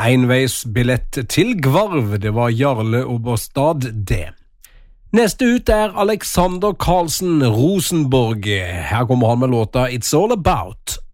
Enveisbillett til Gvarv, det var Jarle Oberstad det. Neste ut Alexander Carlsen Rosenborg. Her kommer han med låta It's All About.